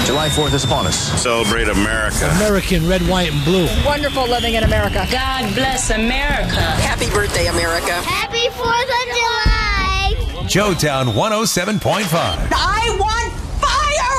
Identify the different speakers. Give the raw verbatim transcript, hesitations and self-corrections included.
Speaker 1: July fourth is upon us.
Speaker 2: Celebrate America.
Speaker 3: American red, white, and blue.
Speaker 4: Wonderful living in America.
Speaker 5: God bless America.
Speaker 6: Happy birthday, America.
Speaker 7: Happy fourth of July.
Speaker 8: Joetown one oh seven point five.
Speaker 6: I want